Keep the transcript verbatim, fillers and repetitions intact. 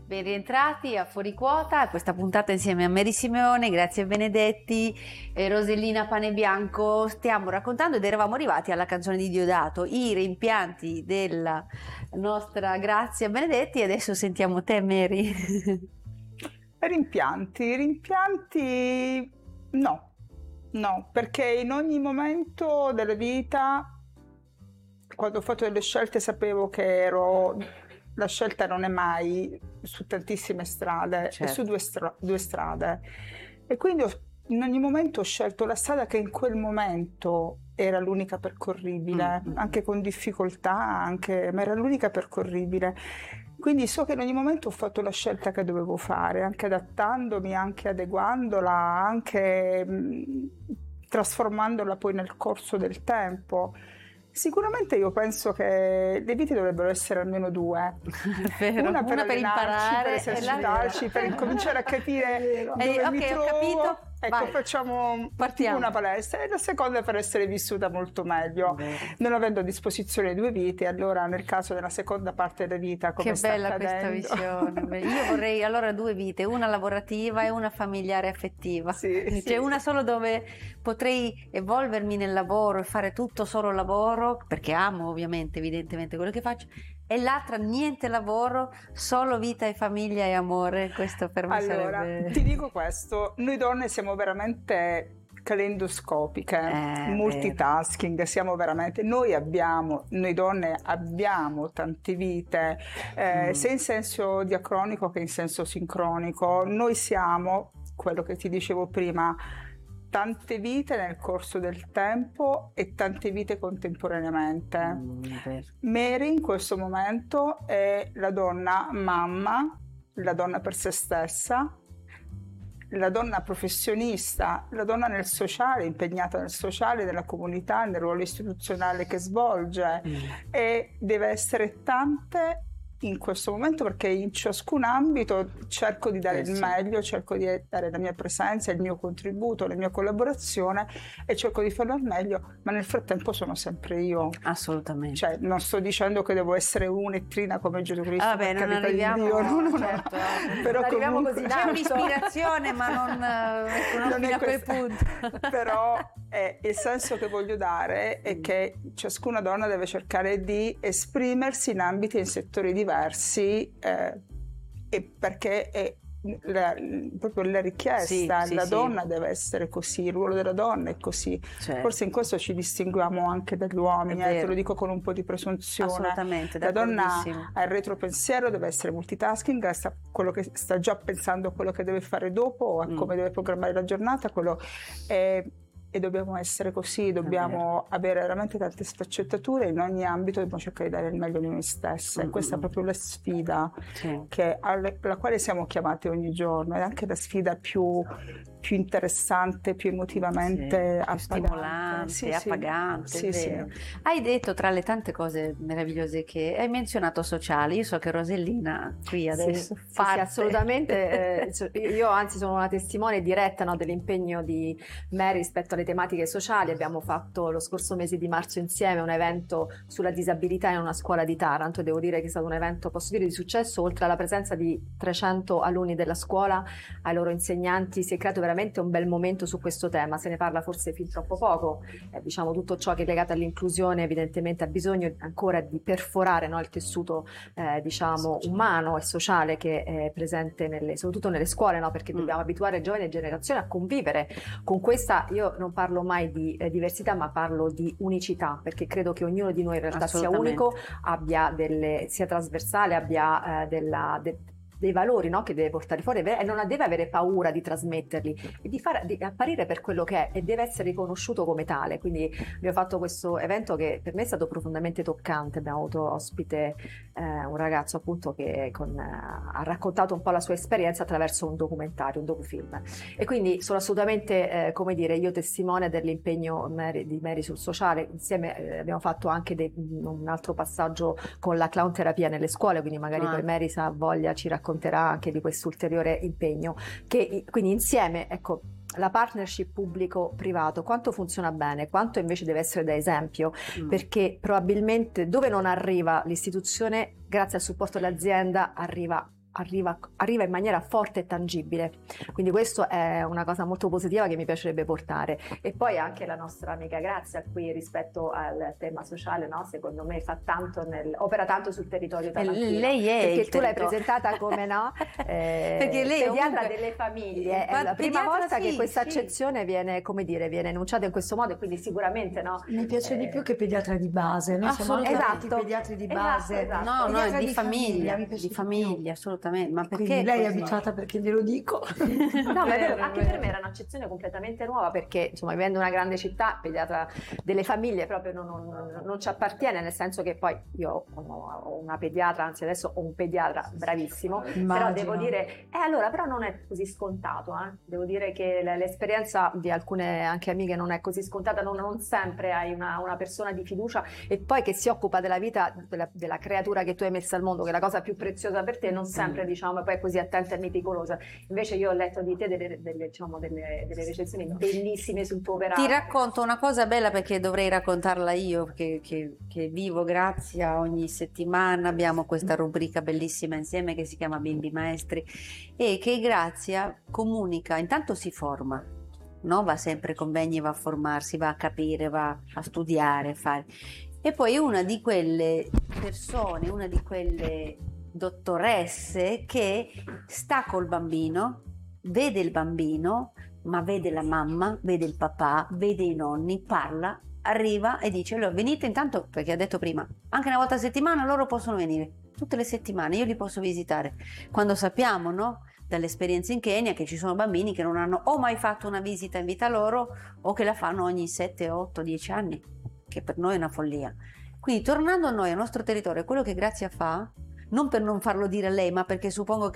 Ben rientrati a Fuori Quota, questa puntata insieme a Mary Simeone, grazie Benedetti e Rosellina Panebianco. Stiamo raccontando ed eravamo arrivati alla canzone di Diodato, i rimpianti della nostra Grazia Benedetti, e adesso sentiamo te, Mary. Rimpianti, rimpianti no, no, perché in ogni momento della vita, quando ho fatto delle scelte, sapevo che ero... La scelta non è mai su tantissime strade, certo. È su due, stra- due strade. E quindi ho, in ogni momento ho scelto la strada che in quel momento era l'unica percorribile, mm-hmm. anche con difficoltà, anche, ma era l'unica percorribile. Quindi so che in ogni momento ho fatto la scelta che dovevo fare, anche adattandomi, anche adeguandola, anche mh, trasformandola poi nel corso del tempo. Sicuramente io penso che le vite dovrebbero essere almeno due, vero, una per, una per imparare, per esercitarci, per incominciare a capire dove eh, mi okay, trovo. Ho capito. Ecco, Vai. Facciamo Partiamo. Una palestra, e la seconda per essere vissuta molto meglio, Vero. Non avendo a disposizione due vite. Allora nel caso della seconda parte della vita, come che sta bella accadendo. questa visione. Io vorrei allora due vite, una lavorativa e una familiare affettiva, sì, c'è sì. Una solo dove potrei evolvermi nel lavoro e fare tutto solo lavoro, perché amo ovviamente evidentemente quello che faccio, e l'altra niente lavoro, solo vita e famiglia e amore. Questo per me allora, sarebbe... ti dico questo, noi donne siamo veramente calendoscopiche, eh, multitasking, vero. Siamo veramente, noi abbiamo, noi donne abbiamo tante vite, eh, mm. sia in senso diacronico che in senso sincronico. Noi siamo, quello che ti dicevo prima, tante vite nel corso del tempo e tante vite contemporaneamente. Mm, Mary in questo momento è la donna mamma, la donna per se stessa, la donna professionista, la donna nel sociale, impegnata nel sociale, nella comunità, nel ruolo istituzionale che svolge, mm. e deve essere tante in questo momento, perché in ciascun ambito cerco di dare eh, il sì. meglio, cerco di dare la mia presenza, il mio contributo, la mia collaborazione, e cerco di farlo al meglio, ma nel frattempo sono sempre io. Assolutamente. Cioè, non sto dicendo che devo essere un'ettrina come Gesù Cristo. Ah, beh, non arriviamo, Dio, no, no, certo, no. Però non arriviamo comunque, così, c'è un'ispirazione, ma non, ecco, non, non fino a quel punto. Però eh, il senso che voglio dare è che ciascuna donna deve cercare di esprimersi in ambiti e in settori diversi, eh, e perché è la, proprio la richiesta, sì, la sì, donna sì. deve essere così, il ruolo della donna è così, certo. Forse in questo ci distinguiamo anche dagli uomini, eh, te lo dico con un po' di presunzione. Assolutamente, la donna ha il retropensiero, deve essere multitasking, sta, quello che sta già pensando a quello che deve fare dopo, a mm. come deve programmare la giornata, quello è... E dobbiamo essere così, dobbiamo avere veramente tante sfaccettature in ogni ambito, dobbiamo cercare di dare il meglio di noi stesse. Mm-hmm. Questa è proprio la sfida, sì. che, alla quale siamo chiamati ogni giorno, è anche la sfida più, più interessante, più emotivamente sì, più stimolante, sì, appagante. Sì, sì. Hai detto, tra le tante cose meravigliose che hai menzionato, sociale. Io so che Rosellina qui adesso sì, fa sì, assolutamente. eh, io anzi sono una testimone diretta, no, dell'impegno di Mary rispetto alle tematiche sociali. Abbiamo fatto lo scorso mese di marzo insieme un evento sulla disabilità in una scuola di Taranto, e devo dire che è stato un evento, posso dire, di successo. Oltre alla presenza di trecento alunni della scuola, ai loro insegnanti, si è creato veramente un bel momento su questo tema. Se ne parla forse fin troppo poco, eh, diciamo tutto ciò che è legato all'inclusione evidentemente ha bisogno ancora di perforare, no, il tessuto eh, diciamo umano e sociale che è presente nelle, soprattutto nelle scuole, no, perché mm. dobbiamo abituare le giovani generazioni a convivere con questa, io non parlo mai di eh, diversità, ma parlo di unicità, perché credo che ognuno di noi in realtà sia unico, abbia delle, sia trasversale, abbia eh, della, de, dei valori, no, che deve portare fuori, e non deve avere paura di trasmetterli e di far di apparire per quello che è, e deve essere riconosciuto come tale. Quindi abbiamo fatto questo evento che per me è stato profondamente toccante. Abbiamo avuto ospite eh, un ragazzo appunto che con, eh, ha raccontato un po' la sua esperienza attraverso un documentario, un docufilm, e quindi sono assolutamente eh, come dire, io testimone dell'impegno Mary, di Mary sul sociale. Insieme eh, abbiamo fatto anche dei, un altro passaggio con la clown terapia nelle scuole, quindi magari ah. poi Mary, se ha voglia, ci racconterà anche di questo ulteriore impegno, che quindi insieme, ecco, la partnership pubblico-privato quanto funziona bene, quanto invece deve essere da esempio, mm. perché probabilmente dove non arriva l'istituzione, grazie al supporto dell'azienda arriva arriva, arriva in maniera forte e tangibile, quindi questo è una cosa molto positiva che mi piacerebbe portare. E poi anche la nostra amica Grazia qui rispetto al tema sociale, no? Secondo me fa tanto nel, opera tanto sul territorio tarantino, lei è perché il tu l'hai territorio. presentata come no? Eh, Perché lei pediatra comunque- delle famiglie, Ma è la prima pediatra volta sì, che questa sì. accezione viene, come dire, viene enunciata in questo modo, e quindi sicuramente no. Mi piace di Eh, più che pediatra di base, noi siamo anche Assolutamente. tutti pediatri di Esatto, base. esatto. No, no, Pediatra di, di famiglia, famiglia, mi piace di di famiglia, assolutamente. Ma perché Quindi lei è così? abituata perché glielo dico. No, ma è vero, Vero, anche vero. per me era un'accezione completamente nuova, perché insomma, vivendo in una grande città, pediatra delle famiglie proprio non, non- non ci appartiene, nel senso che poi io ho una pediatra, anzi adesso ho un pediatra bravissimo, però Immagino. devo dire, eh allora, però non è così scontato, eh. Devo dire che l- l'esperienza di alcune anche amiche non è così scontata, non, non sempre hai una, una persona di fiducia e poi che si occupa della vita della, della creatura che tu hai messo al mondo, che è la cosa più preziosa per te, non sempre diciamo poi è così attenta e meticolosa. Invece io ho letto di te delle, delle, diciamo, delle, delle recensioni bellissime sul tuo operato. Ti racconto una cosa bella perché dovrei raccontarla io, che, che- che vivo Grazia ogni settimana, abbiamo questa rubrica bellissima insieme che si chiama Bimbi Maestri e che Grazia comunica, intanto si forma, no? Va sempre ai convegni, va a formarsi, va a capire, va a studiare, a fare. E poi è una di quelle persone, una di quelle dottoresse che sta col bambino, vede il bambino, ma vede la mamma, vede il papà, vede i nonni, parla, arriva e dice: allora venite intanto, perché ha detto prima, anche una volta a settimana loro possono venire, tutte le settimane io li posso visitare. Quando sappiamo, no, dall'esperienza in Kenya che ci sono bambini che non hanno o mai fatto una visita in vita loro o che la fanno ogni sette, otto, dieci anni, che per noi è una follia. Quindi tornando a noi, al nostro territorio, quello che Grazia fa, non per non farlo dire a lei, ma perché suppongo che